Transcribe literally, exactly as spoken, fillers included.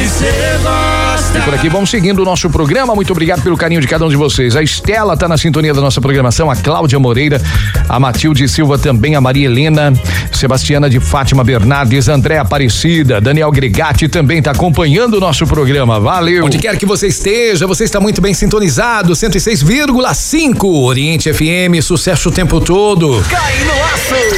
você gosta. E por aqui vamos seguindo o nosso programa. Muito obrigado pelo carinho de cada um de vocês. A Estela tá na sintonia da nossa programação, a Cláudia Moreira, a Matilde Silva também, a Maria Helena, Sebastiana de Fátima Bernardes, André Aparecida, Daniel Gregatti também tá acompanhando o nosso programa. Valeu. Onde quer que você esteja, você está muito bem sintonizado. cento e seis vírgula cinco Oriente F M, sucesso o tempo todo. Cai no aço.